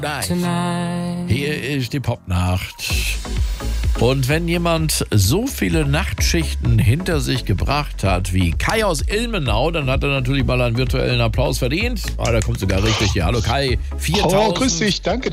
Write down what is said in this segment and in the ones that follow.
Hier ist die Popnacht. Und wenn jemand so viele Nachtschichten hinter sich gebracht hat wie Kai aus Ilmenau, dann hat er natürlich mal einen virtuellen Applaus verdient. Der kommt sogar richtig hier. Hallo Kai. 4.000. Grüß dich. Danke.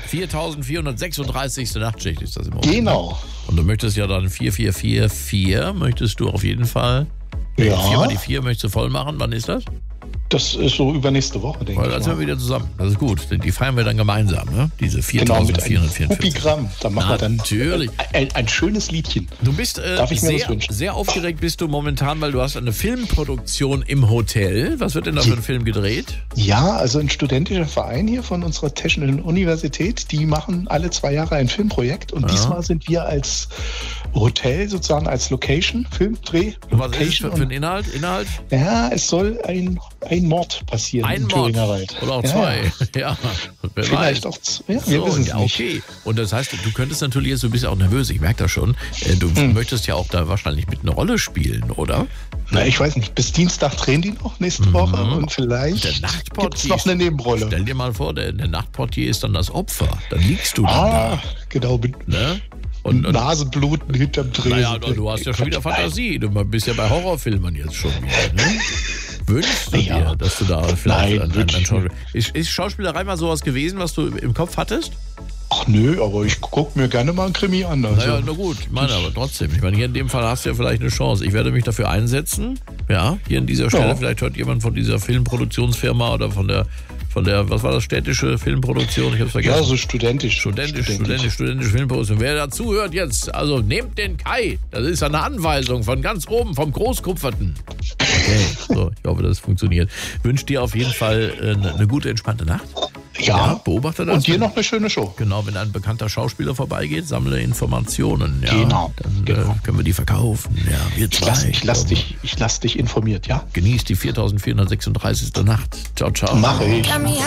4.436. Nachtschicht ist das im Moment. Genau. Und du möchtest ja dann 4444, möchtest du auf jeden Fall. Ja. 4 mal die 4 möchtest du voll machen. Wann ist das? Das ist so übernächste Woche, denke ich. Dann sind wir wieder zusammen. Das ist gut. Die feiern wir dann gemeinsam, ne? Diese 4.444. Genau, mit einem Hupigramm. Da machen wir dann natürlich ein schönes Liedchen. Du bist Darf ich mir das wünschen? Sehr aufgeregt bist du momentan, weil du hast eine Filmproduktion im Hotel. Was wird denn da für ein Film gedreht? Ja, also ein studentischer Verein hier von unserer Technischen Universität, die machen alle 2 Jahre ein Filmprojekt und diesmal sind wir als Hotel sozusagen als Location, Filmdreh. Was ist das für ein Inhalt? Ja, es soll ein Mord passieren im Thüringer Wald. Oder auch 2. Ja. Vielleicht auch 2. Ja, wir wissen es nicht. Okay. Und das heißt, du könntest natürlich jetzt, du bist auch nervös, ich merke das schon. Du möchtest ja auch da wahrscheinlich mit einer Rolle spielen, oder? Na, ich weiß nicht. Bis Dienstag drehen die noch nächste Woche und vielleicht gibt es noch eine Nebenrolle. Stell dir mal vor, der Nachtportier ist dann das Opfer. Dann liegst du dann da. Genau. Ne? Und Nasenbluten hinterm Dreh. Naja, du hast ja schon wieder Fantasie. Du bist ja bei Horrorfilmen jetzt schon wieder, ne? Wünschst du dir, dass du da vielleicht Ist Schauspielerei mal sowas gewesen, was du im Kopf hattest? Ach nö, aber ich gucke mir gerne mal einen Krimi an. Also. Naja, na gut, ich meine aber trotzdem. Ich meine, hier in dem Fall hast du ja vielleicht eine Chance. Ich werde mich dafür einsetzen. Ja, hier an dieser Stelle. Vielleicht hört jemand von dieser Filmproduktionsfirma oder von der, was war das, städtische Filmproduktion? Ich hab's vergessen. Ja, so studentische Filmproduktion. Wer dazu hört jetzt, also nehmt den Kai. Das ist eine Anweisung von ganz oben, vom Großkupferten. Okay, so, ich hoffe, das funktioniert. Wünsche dir auf jeden Fall eine gute, entspannte Nacht. Ja, beobachte das. Und dir noch eine schöne Show. Genau, wenn ein bekannter Schauspieler vorbeigeht, sammle Informationen. Ja, genau. Dann können wir die verkaufen. Ja, ich lass dich informiert, ja? Genieß die 4.436. Nacht. Ciao, ciao. Mach ich.